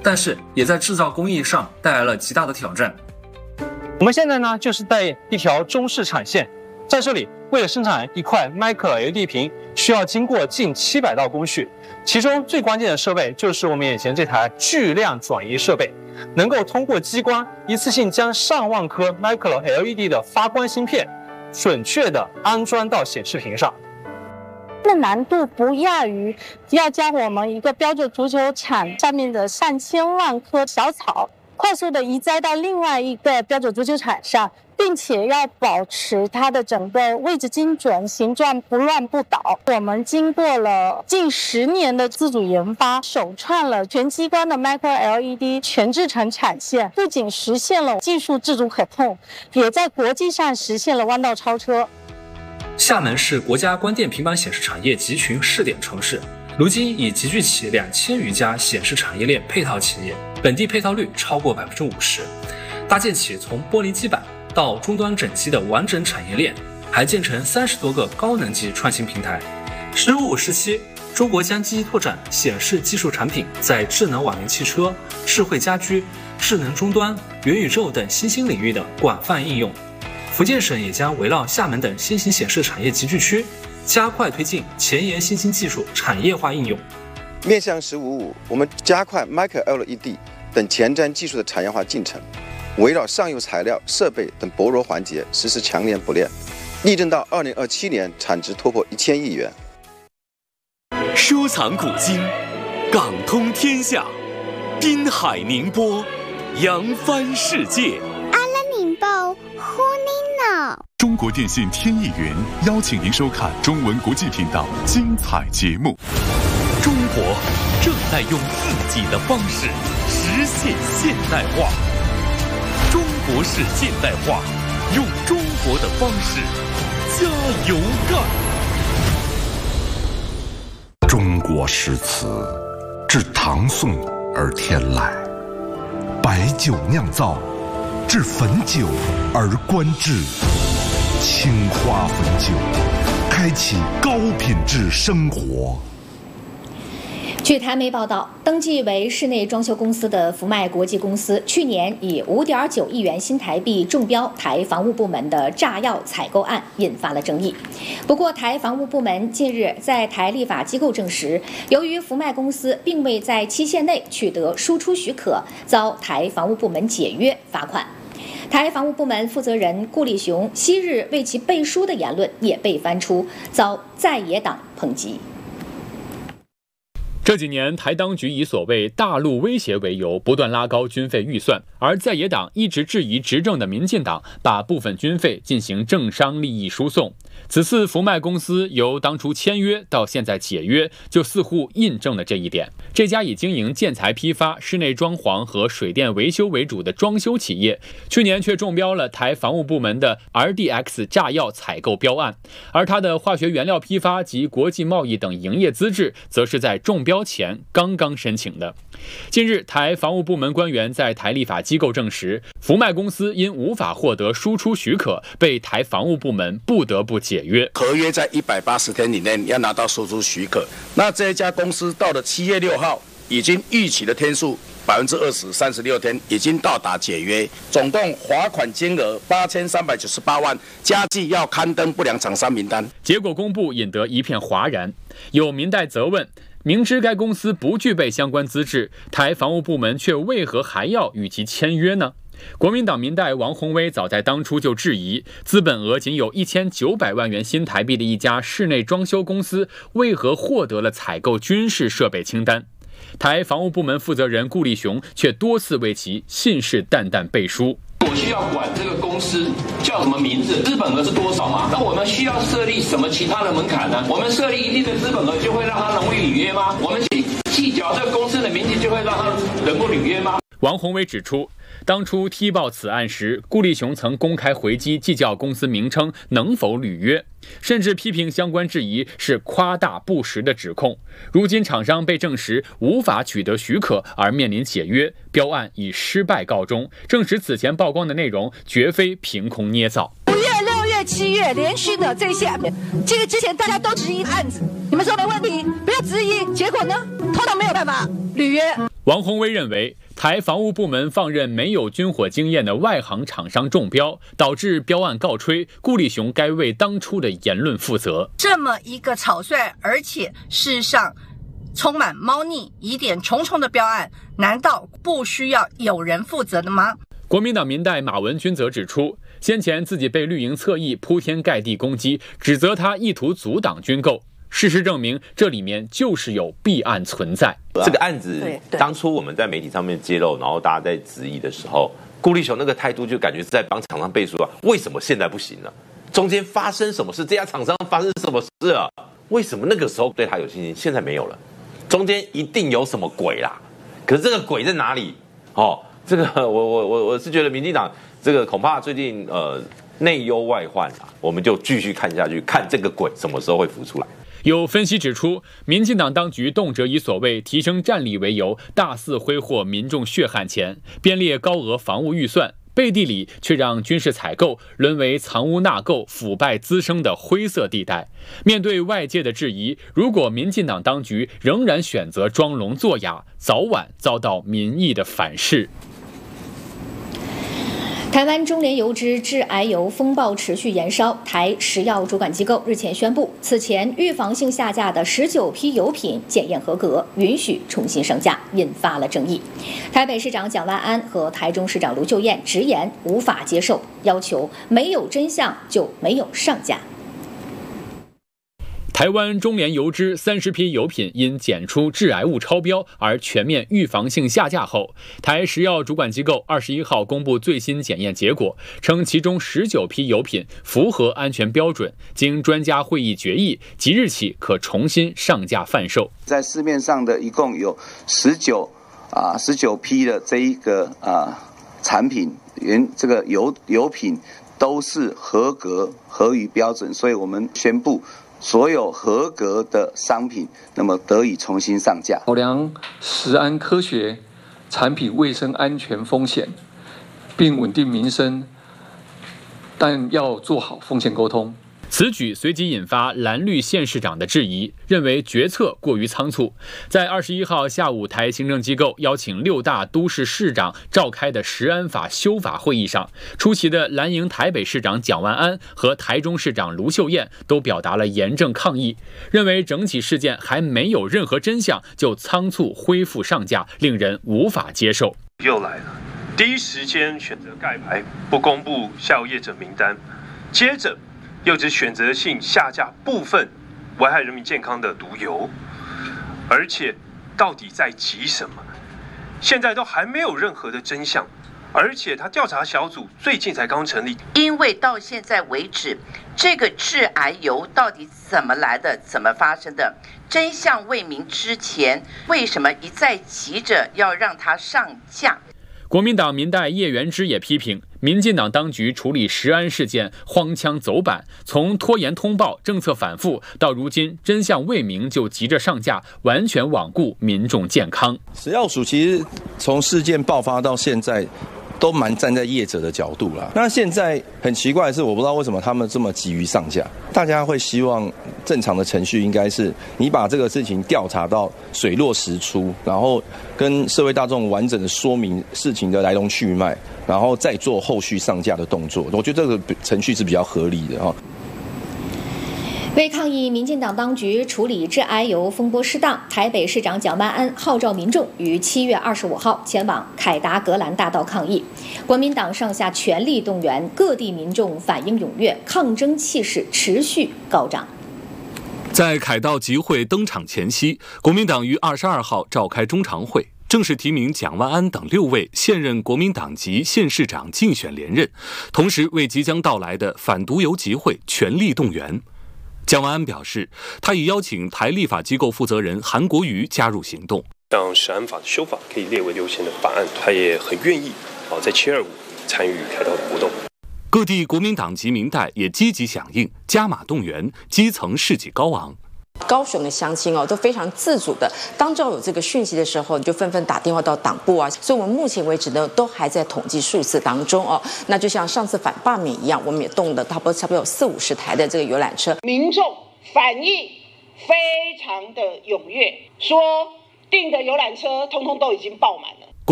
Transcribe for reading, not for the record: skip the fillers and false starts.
但是也在制造工艺上带来了极大的挑战。 我们现在呢，就是在一条中式产线，在这里，为了生产一块 Micro LED 屏，需要经过近700道工序，其中最关键的设备就是我们眼前这台巨量转移设备，能够通过激光一次性将上万颗 Micro LED 的发光芯片准确地安装到显示屏上。 的难度不亚于要将我们一个标准足球场上面的上千万棵小草快速的移栽到另外一个标准足球场上，并且要保持它的整个位置精准，形状不乱不倒。我们经过了近10年的自主研发，首创了全激光的 Micro LED 全制成产线，不仅实现了技术自主可控，也在国际上实现了弯道超车。 厦门是国家光电平板显示产业集群试点城市，如今已集聚起2000余家显示产业链配套企业，本地配套率超过50%，搭建起从玻璃基板到终端整机的完整产业链，还建成30多个高能级创新平台。“十五五”时期，中国将积极拓展显示技术产品在智能网联汽车、智慧家居、智能终端、元宇宙等新兴领域的广泛应用。福建省也将围绕厦门等新型显示产业集聚区，加快推进前沿新兴技术产业化应用。 面向“十五五”，我们加快 Micro LED 等前瞻技术的产业化进程，围绕上游材料、设备等薄弱环节实施强连补链，力争到2027年产值突破1000亿元。 收藏古今，港通天下，滨海宁波，扬帆世界。 阿拉宁报，呼您呢。 中国电信天翼云邀请您收看中文国际频道精彩节目。 中国正在用自己的方式实现现代化，中国式现代化，用中国的方式加油干。 中国诗词自唐宋而天来，白酒酿造，至汾酒而观之。青花汾酒，开启高品质生活。 据台媒报道，登记为室内装修公司的福迈国际公司去年以5.9亿元新台币中标台防务部门的炸药采购案，引发了争议。不过，台防务部门近日在台立法机构证实，由于福迈公司并未在期限内取得输出许可，遭台防务部门解约罚款。台防务部门负责人顾立雄昔日为其背书的言论也被翻出，遭在野党抨击。 这几年，台当局以所谓大陆威胁为由，不断拉高军费预算，而在野党一直质疑执政的民进党把部分军费进行政商利益输送。此次福迈公司由当初签约到现在解约，就似乎印证了这一点。这家以经营建材批发、室内装潢和水电维修为主的装修企业，去年却中标了台防务部门的 RDX 炸药采购标案，而它的化学原料批发及国际贸易等营业资质，则是在中标前刚刚申请的。近日，台防务部门官员在台立法机构证实，福迈公司因无法获得输出许可，被台防务部门不得不解约。 合约在180天以内要拿到输出许可，那这一家公司到了7月6号，已经逾期的天数20%，36天已经到达解约，总共罚款金额8398万，加计要刊登不良厂商名单。 结果公布，引得一片哗然。有民代责问，明知该公司不具备相关资质，台防务部门却为何还要与其签约呢？国民党民代王宏威早在当初就质疑，资本额仅有1900万元新台币的一家室内装修公司，为何获得了采购军事设备清单？台防务部门负责人顾立雄却多次为其信誓旦旦背书。 我需要管这个公司叫什么名字，资本额是多少吗？那我们需要设立什么其他的门槛呢？我们设立一定的资本额就会让他容易履约吗？我们细缴这个公司的名字就会让他能够履约吗？ 王宏威指出，当初踢爆此案时，顾立雄曾公开回击计较公司名称能否履约，甚至批评相关质疑是夸大不实的指控。如今厂商被证实无法取得许可而面临解约，标案以失败告终，证实此前曝光的内容绝非凭空捏造。 5月、6月、 7月连续的这些，这个之前大家都质疑案子，你们说没问题，不要质疑，结果呢，通通没有办法履约。 王宏威认为，台防务部门放任没有军火经验的外行厂商中标，导致标案告吹，顾立雄该为当初的言论负责。 这么一个草率，而且事实上充满猫腻、疑点重重的标案，难道不需要有人负责的吗？ 国民党民代马文君则指出，先前自己被绿营侧翼铺天盖地攻击，指责他意图阻挡军购。事实证明，这里面就是有弊案存在。 这个案子当初我们在媒体上面揭露，然后大家在质疑的时候，顾立雄那个态度就感觉是在帮厂商背书啊。为什么现在不行了？中间发生什么事？这家厂商发生什么事啊？为什么那个时候对他有信心，现在没有了？中间一定有什么鬼啦。可是这个鬼在哪里？哦，这个我是觉得民进党这个恐怕最近内忧外患啊，我们就继续看下去，看这个鬼什么时候会浮出来。 有分析指出，民进党当局动辄以所谓提升战力为由，大肆挥霍民众血汗钱，编列高额防务预算，背地里却让军事采购沦为藏污纳垢、腐败滋生的灰色地带。面对外界的质疑，如果民进党当局仍然选择装聋作哑，早晚遭到民意的反噬。 台湾中联油脂致癌油风暴持续延烧，台食药主管机构日前宣布，此前预防性下架的19批油品检验合格，允许重新上架，引发了争议。台北市长蒋万安和台中市长卢秀燕直言无法接受，要求没有真相就没有上架。 台湾中联油脂30批油品因检出致癌物超标而全面预防性下架后，台食药主管机构21号公布最新检验结果，称其中19批油品符合安全标准，经专家会议决议，即日起可重新上架贩售。 在市面上的一共有19批的这一个产品，这个油品都是合格合于标准，所以我们宣布所有合格的商品，那么得以重新上架。 考量食安科学、产品卫生安全风险，并稳定民生，但要做好风险沟通。 此举随即引发蓝绿县市长的质疑，认为决策过于仓促。在21号下午，台行政机构邀请6大都市市长召开的食安法修法会议上，出席的蓝营台北市长蒋万安和台中市长卢秀燕都表达了严正抗议，认为整起事件还没有任何真相就仓促恢复上架，令人无法接受。 又来了，第一时间选择盖牌，不公布下游业者名单，接着又只选择性下架部分危害人民健康的毒油，而且到底在急什么？现在都还没有任何的真相，而且他调查小组最近才刚成立， 因为到现在为止，这个致癌油到底怎么来的，怎么发生的，真相未明之前，为什么一再急着要让它上架？ 国民党民代叶元之也批评民进党当局处理食安事件荒腔走板，从拖延通报、政策反复到如今真相未明就急着上架，完全罔顾民众健康。 食药署其实从事件爆发到现在都蛮站在业者的角度啦。那现在很奇怪的是，我不知道为什么他们这么急于上架。大家会希望正常的程序应该是你把这个事情调查到水落石出，然后跟社会大众完整的说明事情的来龙去脉，然后再做后续上架的动作。我觉得这个程序是比较合理的哈。 为抗议民进党当局处理致癌油风波失当，台北市长蒋万安号召民众于7月25号前往凯达格兰大道抗议。国民党上下全力动员，各地民众反应踊跃，抗争气势持续高涨。 在凯道集会登场前夕，国民党于22号召开中常会，正式提名蒋万安等6位现任国民党籍县市长竞选连任，同时为即将到来的反毒油集会全力动员。蒋万安表示，他已邀请台立法机构负责人韩国瑜加入行动， 让食安法的修法可以列为优先的法案，他也很愿意在725参与凯道的活动。 各地国民党籍民代也积极响应，加码动员，基层士气高昂。 高雄的乡亲都非常自主的，当知道有这个讯息的时候，你就纷纷打电话到党部啊。所以我们目前为止呢，都还在统计数字当中哦。那就像上次反罢免一样，我们也动了差不多有40-50台的这个游览车。 民众反应非常的踊跃，说订的游览车通通都已经爆满了。